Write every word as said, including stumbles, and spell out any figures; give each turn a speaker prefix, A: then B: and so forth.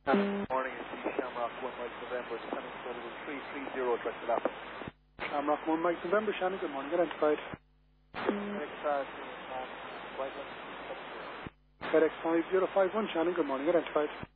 A: Good morning, it's the Shamrock one Mike November, descending to level three three zero, direct to Lapin.
B: Shamrock one Mike November, Shannon, good morning, identified.
A: FedEx
B: FedEx five zero five one, Shannon, good morning, identified.